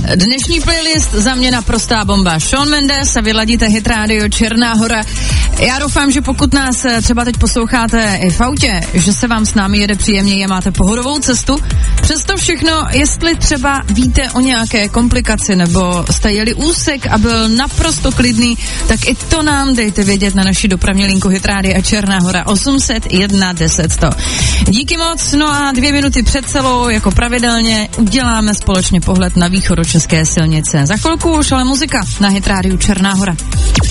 Dnešní playlist za mě naprostá bomba. Shawn Mendes a vy ladíte Hit Radio Černá Hora. Já doufám, že pokud nás třeba teď posloucháte i v autě, že se vám s námi jede příjemně a máte pohodovou cestu. Přesto všechno, jestli třeba víte o nějaké komplikaci nebo jste jeli úsek a byl naprosto klidný, tak i to nám dejte vědět na naši dopravní linku Hit Radio Černá Hora 800 1 10 100. Díky moc, no a 2 minuty před celou, jako pravidelně, uděláme společně pohled na východočeské silnice. Za chvilku už ale muzika na Hit Radio Černá Hora.